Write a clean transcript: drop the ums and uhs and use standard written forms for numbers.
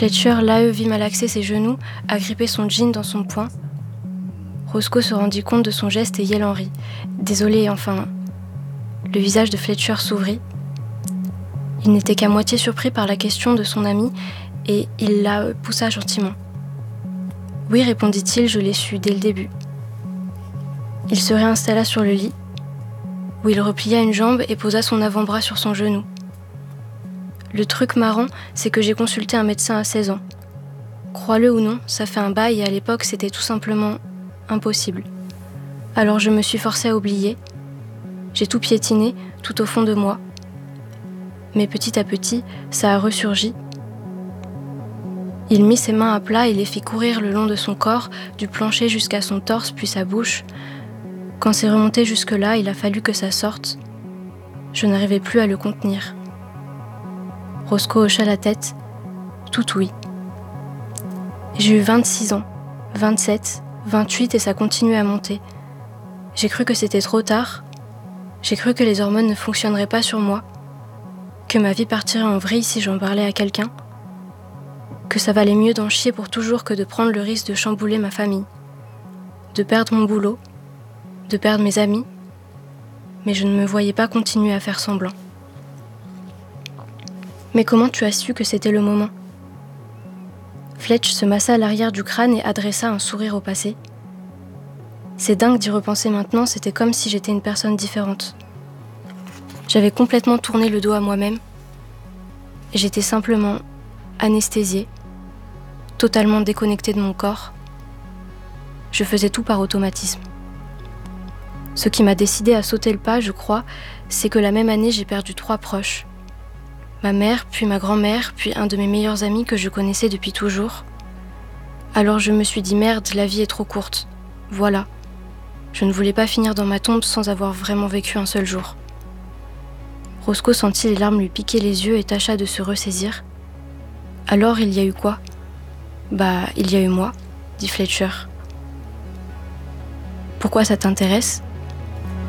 Fletcher vit malaxer ses genoux, agripper son jean dans son poing. Roscoe se rendit compte de son geste et Yale en rit. Désolé, enfin... Le visage de Fletcher s'ouvrit. Il n'était qu'à moitié surpris par la question de son ami et il la poussa gentiment. « Oui, répondit-il, je l'ai su dès le début. » Il se réinstalla sur le lit, où il replia une jambe et posa son avant-bras sur son genou. Le truc marrant, c'est que j'ai consulté un médecin à 16 ans. Crois-le ou non, ça fait un bail et à l'époque, c'était tout simplement impossible. Alors je me suis forcée à oublier. J'ai tout piétiné, tout au fond de moi. Mais petit à petit, ça a ressurgi. Il mit ses mains à plat et les fit courir le long de son corps, du plancher jusqu'à son torse puis sa bouche. Quand c'est remonté jusque-là, il a fallu que ça sorte. Je n'arrivais plus à le contenir. Roscoe hocha la tête. Tout oui. J'ai eu 26 ans, 27, 28 et ça continuait à monter. J'ai cru que c'était trop tard. J'ai cru que les hormones ne fonctionneraient pas sur moi. Que ma vie partirait en vrille si j'en parlais à quelqu'un. Que ça valait mieux d'en chier pour toujours que de prendre le risque de chambouler ma famille. De perdre mon boulot. De perdre mes amis. Mais je ne me voyais pas continuer à faire semblant. Mais comment tu as su que c'était le moment ? Fletch se massa à l'arrière du crâne et adressa un sourire au passé. C'est dingue d'y repenser maintenant, c'était comme si j'étais une personne différente. J'avais complètement tourné le dos à moi-même. Et j'étais simplement anesthésiée, totalement déconnectée de mon corps. Je faisais tout par automatisme. Ce qui m'a décidé à sauter le pas, je crois, c'est que la même année, j'ai perdu 3 proches. Ma mère, puis ma grand-mère, puis un de mes meilleurs amis que je connaissais depuis toujours. Alors je me suis dit merde, la vie est trop courte. Voilà. Je ne voulais pas finir dans ma tombe sans avoir vraiment vécu un seul jour. Roscoe sentit les larmes lui piquer les yeux et tâcha de se ressaisir. Alors il y a eu quoi ? Bah, il y a eu moi, dit Fletcher. Pourquoi ça t'intéresse ?